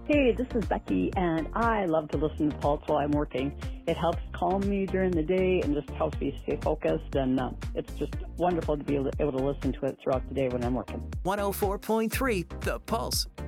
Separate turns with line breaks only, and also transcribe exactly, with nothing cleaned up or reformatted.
Hey, this is Becky, and I love to listen to Pulse while I'm working. It helps calm me during the day and just helps me stay focused, and uh, it's just wonderful to be able to, able to listen to it throughout the day when I'm working.
one oh four point three The Pulse.